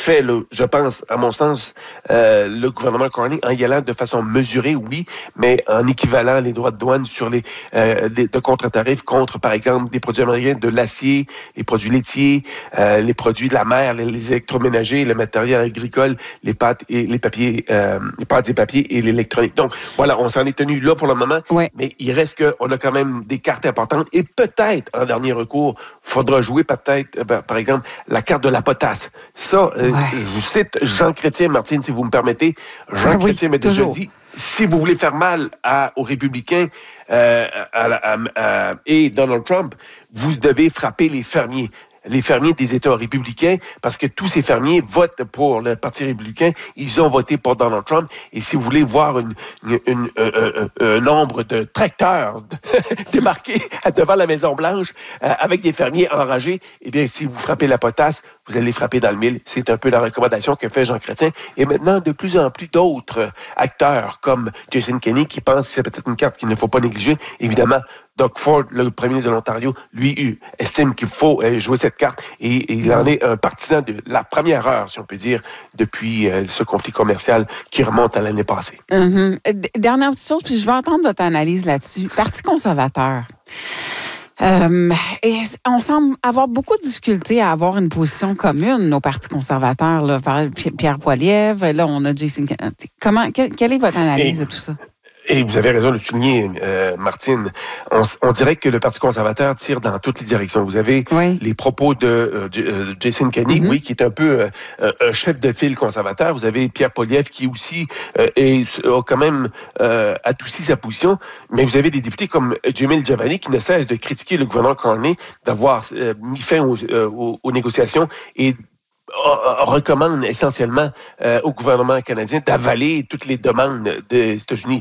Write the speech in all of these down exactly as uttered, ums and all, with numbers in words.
fait, le, je pense, à mon sens, euh, le gouvernement Carney en y allant de façon mesurée, oui, mais en équivalent les droits de douane sur les euh, de, de contre-tarifs contre, par exemple, des produits américains, de l'acier, les produits laitiers, euh, les produits de la mer, les, les électroménagers, le matériel agricole, les pâtes et les papiers, euh, les pâtes et papiers et l'électronique. Donc, voilà, on s'en est tenu là pour le moment, ouais. mais il reste qu'on a quand même des cartes importantes et peut-être, en dernier recours, il faudra jouer peut-être, euh, par exemple, la carte de la potasse. Ça, euh, ouais. je vous cite Jean Chrétien, Martine, si vous me permettez. Jean ah, Chrétien oui, m'a déjà toujours. dit, si vous voulez faire mal à, aux républicains euh, à, à, à, et Donald Trump, vous devez frapper les fermiers. Les fermiers des États républicains, parce que tous ces fermiers votent pour le Parti républicain, ils ont voté pour Donald Trump, et si vous voulez voir une, une, une, un, un, un nombre de tracteurs débarqués devant la Maison-Blanche euh, avec des fermiers enragés, eh bien, si vous frappez la potasse, vous allez frapper dans le mille. C'est un peu la recommandation que fait Jean Chrétien. Et maintenant, de plus en plus d'autres acteurs, comme Jason Kenney, qui pense que c'est peut-être une carte qu'il ne faut pas négliger. Évidemment, Doug Ford, le premier ministre de l'Ontario, lui, estime qu'il faut jouer cette carte et, et il en est un partisan de la première heure, si on peut dire, depuis euh, ce conflit commercial qui remonte à l'année passée. Mm-hmm. Dernière petite chose, puis je veux entendre votre analyse là-dessus. Parti conservateur. Euh, et on semble avoir beaucoup de difficultés à avoir une position commune, nos partis conservateurs. Là, par Pierre Poilievre, là, on a Jason. Comment, quelle est votre analyse et, de tout ça? Et vous avez raison de le souligner, euh, Martine. On, on dirait que le Parti conservateur tire dans toutes les directions. Vous avez oui. les propos de euh, Jason Kenney, mm-hmm. oui, qui est un peu euh, un chef de file conservateur. Vous avez Pierre Poilievre qui aussi euh, est, a quand même euh, adouci sa position. Mais vous avez des députés comme Jamil Javani qui ne cesse de critiquer le gouvernement Carney d'avoir euh, mis fin aux, euh, aux, aux négociations et recommande essentiellement euh, au gouvernement canadien d'avaler toutes les demandes des États-Unis.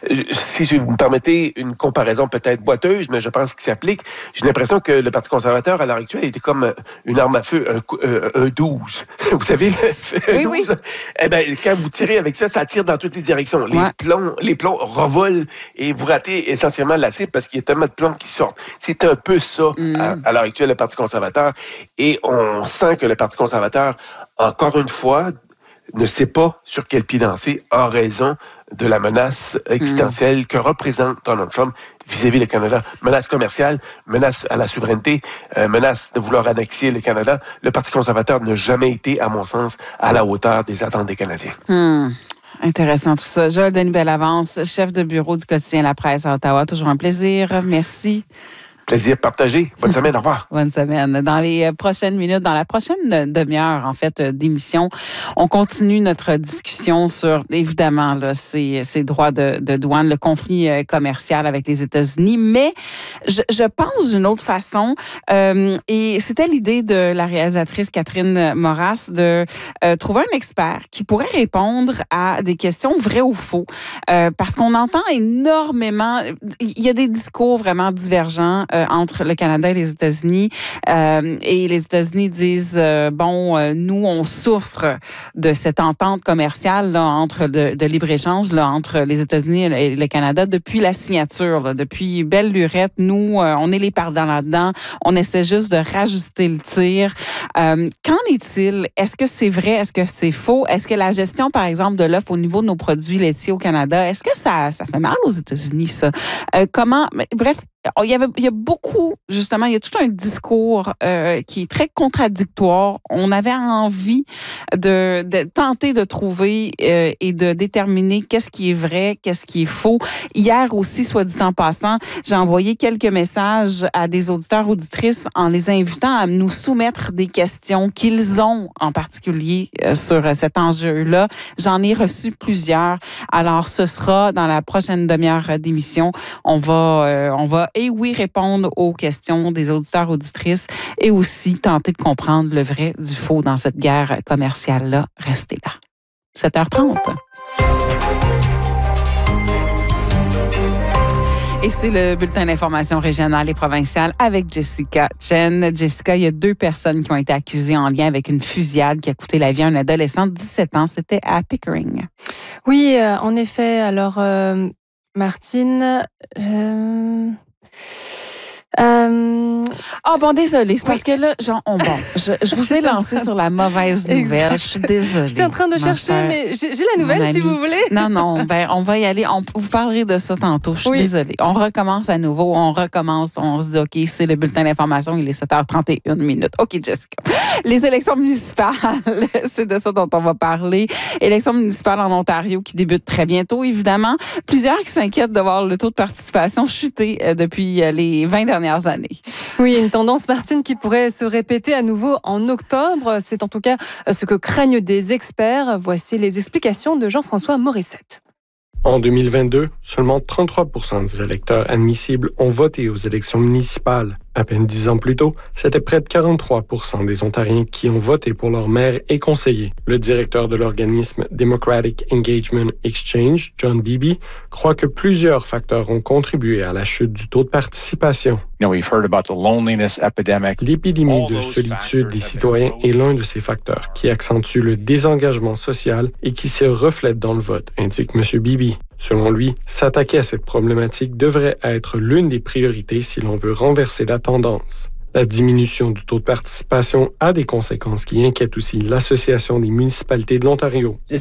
Si je vous me permettez une comparaison peut-être boiteuse, mais je pense qu'il s'applique, j'ai l'impression que le Parti conservateur, à l'heure actuelle, était comme une arme à feu, un, un douze. Vous savez, le oui, douze, oui. Eh bien, quand vous tirez avec ça, ça tire dans toutes les directions. Les, ouais. plombs, les plombs revolent et vous ratez essentiellement la cible parce qu'il y a tellement de plombs qui sortent. C'est un peu ça, mm. à, à l'heure actuelle, le Parti conservateur. Et on sent que le Parti conservateur, encore une fois, ne sait pas sur quel pied danser en raison de la menace existentielle mmh. que représente Donald Trump vis-à-vis du Canada. Menace commerciale, menace à la souveraineté, euh, menace de vouloir annexer le Canada. Le Parti conservateur n'a jamais été, à mon sens, à la hauteur des attentes des Canadiens. Mmh. Intéressant tout ça. Joël Denis Bellavance, chef de bureau du quotidien La Presse à Ottawa. Toujours un plaisir. Merci. Plaisir partagé. Bonne semaine, au revoir. Bonne semaine. Dans les prochaines minutes, dans la prochaine demi-heure, en fait, d'émission, on continue notre discussion sur, évidemment, là, ces, ces droits de, de douane, le conflit commercial avec les États-Unis, mais je, je pense d'une autre façon, euh, et c'était l'idée de la réalisatrice Catherine Moras de euh, trouver un expert qui pourrait répondre à des questions vraies ou faux, euh, parce qu'on entend énormément, il y a des discours vraiment divergents Euh, entre le Canada et les États-Unis. Euh, et les États-Unis disent, euh, bon, euh, nous, on souffre de cette entente commerciale là, entre de, de libre-échange là, entre les États-Unis et le Canada depuis la signature, là, depuis belle lurette. Nous, euh, on est les perdants là-dedans. On essaie juste de rajuster le tir. Euh, qu'en est-il? Est-ce que c'est vrai? Est-ce que c'est faux? Est-ce que la gestion, par exemple, de l'offre au niveau de nos produits laitiers au Canada, est-ce que ça, ça fait mal aux États-Unis, ça? Euh, comment... Bref, il y avait, il y a beaucoup, justement, il y a tout un discours euh, qui est très contradictoire. On avait envie de, de tenter de trouver euh, et de déterminer qu'est-ce qui est vrai, qu'est-ce qui est faux. Hier aussi, soit dit en passant, j'ai envoyé quelques messages à des auditeurs, auditrices en les invitant à nous soumettre des questions qu'ils ont en particulier euh, sur cet enjeu-là. J'en ai reçu plusieurs. Alors, ce sera dans la prochaine demi-heure d'émission. On va, euh, on va et oui, répondre aux questions des auditeurs, auditrices et aussi tenter de comprendre le vrai du faux dans cette guerre commerciale-là. Restez là. sept heures trente. Et c'est le bulletin d'information régionale et provinciale avec Jessica Chen. Jessica, il y a deux personnes qui ont été accusées en lien avec une fusillade qui a coûté la vie à un adolescent de dix-sept ans. C'était à Pickering. Oui, euh, en effet. Alors, euh, Martine... Euh... Euh... Oh bon, désolé, c'est parce oui. que là, genre, on, bon, je, je vous ai lancé sur la mauvaise nouvelle. Je suis désolée. J'étais en train de chercher, chère, mais j'ai, j'ai la nouvelle si vous voulez. Non, non, ben on va y aller. On, vous parlerez de ça tantôt. Je suis oui. désolée. On recommence à nouveau. On recommence. On se dit, OK, c'est le bulletin d'information. Il est sept heures trente et une minutes. OK, Jessica. Les élections municipales, c'est de ça dont on va parler. Élections municipales en Ontario qui débutent très bientôt, évidemment. Plusieurs qui s'inquiètent de voir le taux de participation chuter depuis les vingt dernières années. Oui, une tendance, Martine, qui pourrait se répéter à nouveau en octobre. C'est en tout cas ce que craignent des experts. Voici les explications de Jean-François Morissette. En deux mille vingt-deux, seulement trente-trois pour cent des électeurs admissibles ont voté aux élections municipales. À peine dix ans plus tôt, c'était près de quarante-trois pour cent des Ontariens qui ont voté pour leur maire et conseiller. Le directeur de l'organisme Democratic Engagement Exchange, John Beebe, croit que plusieurs facteurs ont contribué à la chute du taux de participation. L'épidémie de solitude des citoyens est l'un de ces facteurs qui accentue le désengagement social et qui se reflète dans le vote, indique M. Beebe. Selon lui, s'attaquer à cette problématique devrait être l'une des priorités si l'on veut renverser la tendance. La diminution du taux de participation a des conséquences qui inquiètent aussi l'Association des municipalités de l'Ontario. Ce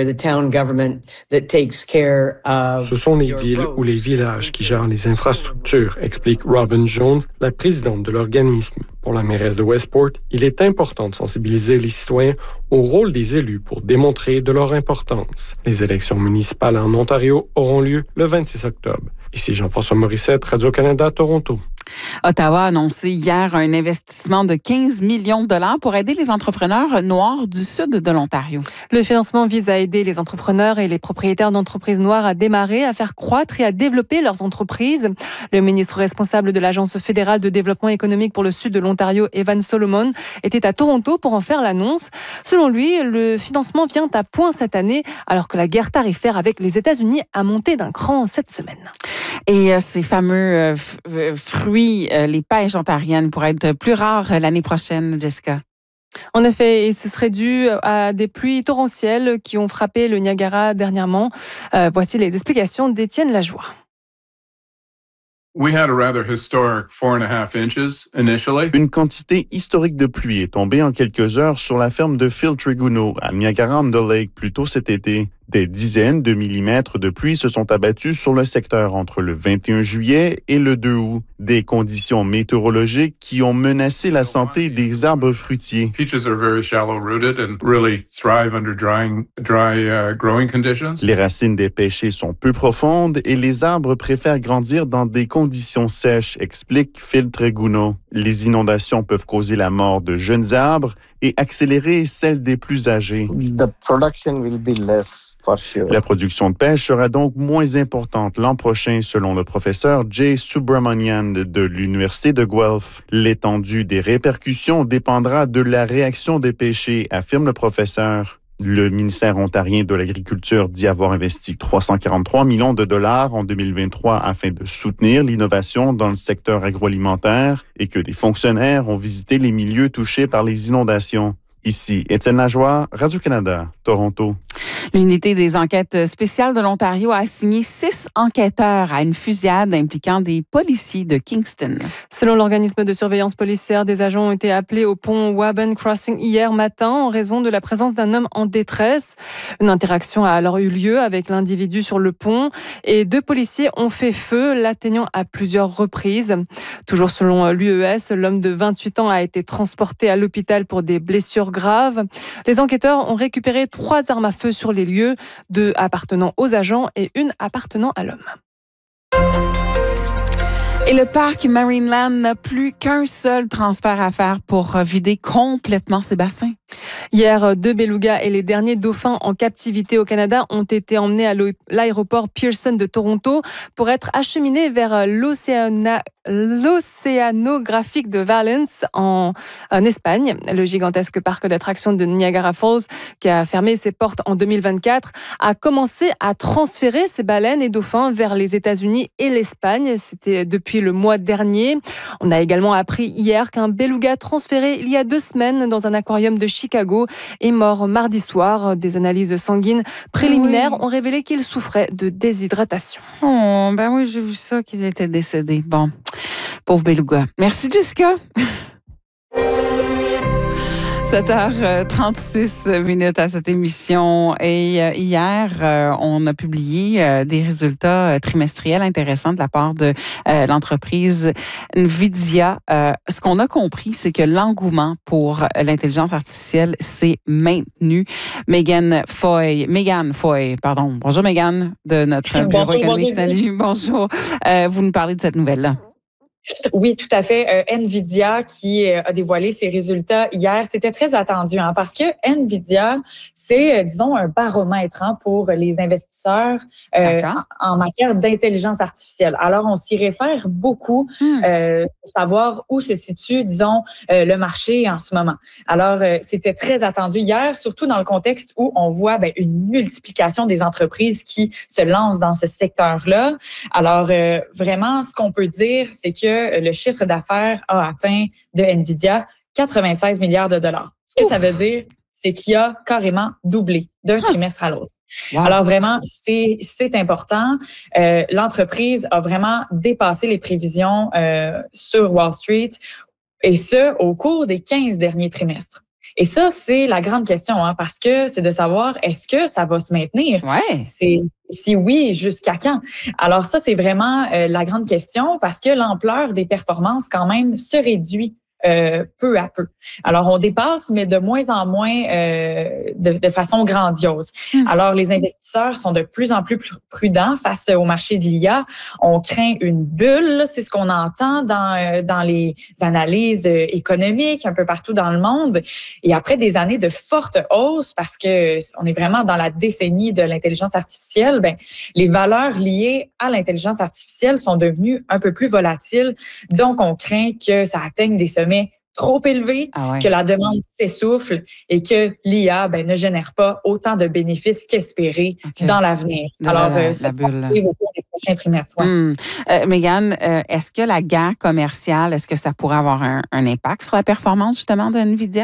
sont les villes ou les villages qui gèrent les infrastructures, explique Robin Jones, la présidente de l'organisme. Pour la mairesse de Westport, il est important de sensibiliser les citoyens au rôle des élus pour démontrer de leur importance. Les élections municipales en Ontario auront lieu le vingt-six octobre. Ici Jean-François Morissette, Radio-Canada, Toronto. Ottawa a annoncé hier un investissement de quinze millions de dollars pour aider les entrepreneurs noirs du sud de l'Ontario. Le financement vise à aider les entrepreneurs et les propriétaires d'entreprises noires à démarrer, à faire croître et à développer leurs entreprises. Le ministre responsable de l'Agence fédérale de développement économique pour le sud de l'Ontario, Evan Solomon, était à Toronto pour en faire l'annonce. Selon lui, le financement vient à point cette année, alors que la guerre tarifaire avec les États-Unis a monté d'un cran cette semaine. Et euh, ces fameux euh, f- fruits, euh, les pêches ontariennes, pourraient être plus rares l'année prochaine, Jessica. En effet, et ce serait dû à des pluies torrentielles qui ont frappé le Niagara dernièrement. Euh, voici les explications d'Étienne Lajoie. We had a rather historic four and a half inches initially. Une quantité historique de pluie est tombée en quelques heures sur la ferme de Phil Triguno à Niagara-on-the-Lake plus tôt cet été. Des dizaines de millimètres de pluie se sont abattus sur le secteur entre le vingt et un juillet et le deux août. Des conditions météorologiques qui ont menacé la santé des arbres fruitiers. Peaches are very shallow rooted and really thrive under drying, dry uh, growing conditions. Les racines des pêchers sont peu profondes et les arbres préfèrent grandir dans des conditions sèches, explique Phil Triguno. Les inondations peuvent causer la mort de jeunes arbres et accélérer celle des plus âgés. The production will be less. La production de pêche sera donc moins importante l'an prochain, selon le professeur Jay Subramanian de l'Université de Guelph. L'étendue des répercussions dépendra de la réaction des pêchers, affirme le professeur. Le ministère ontarien de l'Agriculture dit avoir investi trois cent quarante-trois millions de dollars en deux mille vingt-trois afin de soutenir l'innovation dans le secteur agroalimentaire et que des fonctionnaires ont visité les milieux touchés par les inondations. Ici, Étienne Lajoie, Radio-Canada, Toronto. L'unité des enquêtes spéciales de l'Ontario a assigné six enquêteurs à une fusillade impliquant des policiers de Kingston. Selon l'organisme de surveillance policière, des agents ont été appelés au pont Waban Crossing hier matin en raison de la présence d'un homme en détresse. Une interaction a alors eu lieu avec l'individu sur le pont et deux policiers ont fait feu, l'atteignant à plusieurs reprises. Toujours selon l'U E S, l'homme de vingt-huit ans a été transporté à l'hôpital pour des blessures graves. Les enquêteurs ont récupéré trois armes à feu sur les lieux, deux appartenant aux agents et une appartenant à l'homme. Et le parc Marineland n'a plus qu'un seul transfert à faire pour vider complètement ses bassins. Hier, deux belugas et les derniers dauphins en captivité au Canada ont été emmenés à l'aéroport Pearson de Toronto pour être acheminés vers l'Océana, l'Océanographique de Valence en, en Espagne. Le gigantesque parc d'attractions de Niagara Falls, qui a fermé ses portes en deux mille vingt-quatre, a commencé à transférer ses baleines et dauphins vers les États-Unis et l'Espagne. C'était depuis le mois dernier. On a également appris hier qu'un beluga transféré il y a deux semaines dans un aquarium de Chine Chicago est mort mardi soir. Des analyses sanguines préliminaires oui. ont révélé qu'il souffrait de déshydratation. Oh, ben oui, j'ai vu ça, qu'il était décédé. Bon, pauvre beluga. Merci, Jessica. sept heures trente-six minutes à cette émission. Et euh, hier, euh, on a publié euh, des résultats euh, trimestriels intéressants de la part de euh, l'entreprise NVIDIA. Euh, ce qu'on a compris, c'est que l'engouement pour l'intelligence artificielle s'est maintenu. Megan Foy, Megan Foy, pardon. Bonjour Megan, de notre bureau bonjour, économique. Bonjour. Salut, bonjour. Euh, vous nous parlez de cette nouvelle-là. Oui, tout à fait. Euh, NVIDIA qui euh, a dévoilé ses résultats hier, c'était très attendu hein, parce que NVIDIA, c'est, euh, disons, un baromètre hein, pour les investisseurs euh, en, en matière d'intelligence artificielle. Alors, on s'y réfère beaucoup hmm. euh, pour savoir où se situe, disons, euh, le marché en ce moment. Alors, euh, c'était très attendu hier, surtout dans le contexte où on voit ben, une multiplication des entreprises qui se lancent dans ce secteur-là. Alors, euh, vraiment, ce qu'on peut dire, c'est que le chiffre d'affaires a atteint de NVIDIA quatre-vingt-seize milliards de dollars. Ce que Ouf. Ça veut dire, c'est qu'il a carrément doublé d'un trimestre à l'autre. Wow. Alors vraiment, c'est c'est important. Euh, l'entreprise a vraiment dépassé les prévisions euh, sur Wall Street et ce, au cours des quinze derniers trimestres. Et ça, c'est la grande question, hein, parce que c'est de savoir, est-ce que ça va se maintenir? Ouais. C'est, si oui, jusqu'à quand? Alors ça, c'est vraiment euh, la grande question parce que l'ampleur des performances, quand même, se réduit Euh, peu à peu. Alors, on dépasse, mais de moins en moins euh, de, de façon grandiose. Mmh. Alors, les investisseurs sont de plus en plus prudents face au marché de l'I A. On craint une bulle, c'est ce qu'on entend dans, dans les analyses économiques un peu partout dans le monde. Et après des années de forte hausse, parce que on est vraiment dans la décennie de l'intelligence artificielle, ben, les valeurs liées à l'intelligence artificielle sont devenues un peu plus volatiles. Donc, on craint que ça atteigne des sommets trop élevé, ah ouais. que la demande s'essouffle et que l'I A ben, ne génère pas autant de bénéfices qu'espérés okay. dans l'avenir. De Alors, la, euh, ça se passe au cours des prochains trimestres. Ouais. Hum. Euh, Megan, euh, est-ce que la guerre commerciale, est-ce que ça pourrait avoir un, un impact sur la performance justement de NVIDIA?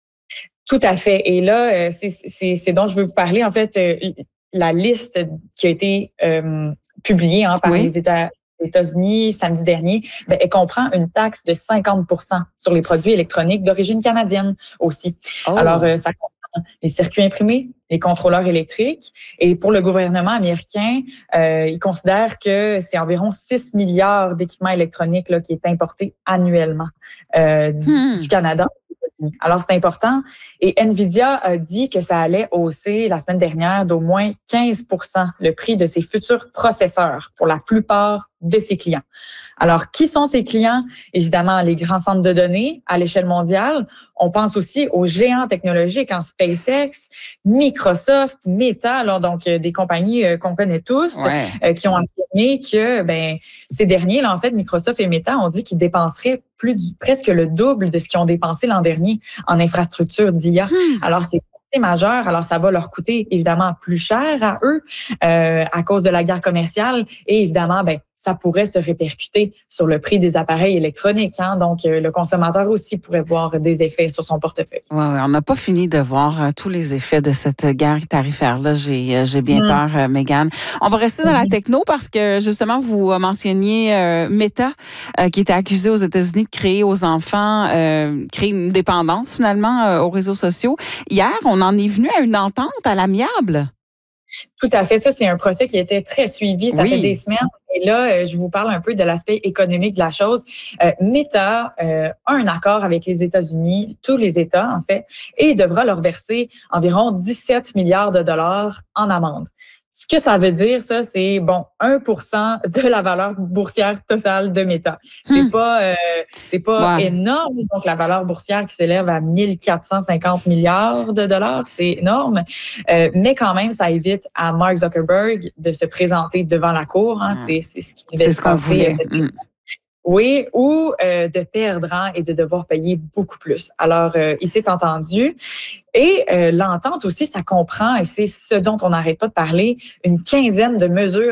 Tout à fait. Et là, euh, c'est, c'est, c'est dont je veux vous parler. En fait, euh, la liste qui a été euh, publiée hein, par oui. les États États-Unis samedi dernier, ben, elle comprend une taxe de cinquante pour cent sur les produits électroniques d'origine canadienne aussi. Oh. Alors, euh, ça comprend les circuits imprimés, les contrôleurs électriques. Et pour le gouvernement américain, euh, il considère que c'est environ six milliards d'équipements électroniques là, qui est importé annuellement euh, hmm. du Canada. Alors, c'est important. Et NVIDIA a dit que ça allait hausser la semaine dernière d'au moins quinze pour cent le prix de ses futurs processeurs pour la plupart de ses clients. Alors, qui sont ces clients? Évidemment, les grands centres de données à l'échelle mondiale. On pense aussi aux géants technologiques en SpaceX, Microsoft, Meta, alors donc euh, des compagnies euh, qu'on connaît tous, ouais. euh, qui ont affirmé que ben ces derniers, là en fait, Microsoft et Meta ont dit qu'ils dépenseraient plus du, presque le double de ce qu'ils ont dépensé l'an dernier en infrastructure d'I A. Hmm. Alors, c'est c'est majeur. Alors, ça va leur coûter évidemment plus cher à eux euh, à cause de la guerre commerciale et évidemment, ben ça pourrait se répercuter sur le prix des appareils électroniques. Hein? Donc, euh, le consommateur aussi pourrait voir des effets sur son portefeuille. Oui, ouais, on n'a pas fini de voir euh, tous les effets de cette guerre tarifaire-là. J'ai, euh, j'ai bien mmh. peur, euh, Megan. On va rester dans mmh. la techno parce que, justement, vous mentionniez euh, Meta, euh, qui était accusé aux États-Unis de créer aux enfants, euh, créer une dépendance, finalement, euh, aux réseaux sociaux. Hier, on en est venu à une entente à l'amiable. Tout à fait. Ça, c'est un procès qui a été très suivi. Ça oui. fait des semaines. Et là, je vous parle un peu de l'aspect économique de la chose. Euh, Meta euh, a un accord avec les États-Unis, tous les États, en fait, et devra leur verser environ dix-sept milliards de dollars en amende. Ce que ça veut dire, ça, c'est, bon, un pour cent de la valeur boursière totale de Meta. C'est hum. pas, euh, c'est pas ouais. énorme. Donc, la valeur boursière qui s'élève à mille quatre cent cinquante milliards de dollars, c'est énorme. Euh, mais quand même, ça évite à Mark Zuckerberg de se présenter devant la cour. Hein. C'est, c'est ce qui devait se passer. Hum. Oui, ou euh, de perdre hein, et de devoir payer beaucoup plus. Alors, euh, il s'est entendu. Et euh, l'entente aussi, ça comprend, et c'est ce dont on n'arrête pas de parler, une quinzaine de mesures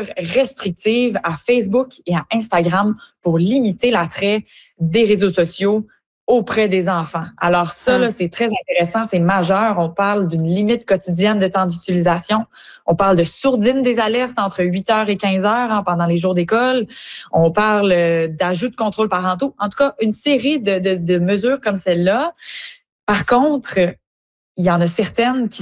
restrictives à Facebook et à Instagram pour limiter l'attrait des réseaux sociaux auprès des enfants. Alors ça, là, c'est très intéressant, c'est majeur. On parle d'une limite quotidienne de temps d'utilisation. On parle de sourdine des alertes entre huit heures et quinze heures hein, pendant les jours d'école. On parle euh, d'ajout de contrôles parentaux. En tout cas, une série de, de, de mesures comme celle-là. Par contre, il y en a certaines qui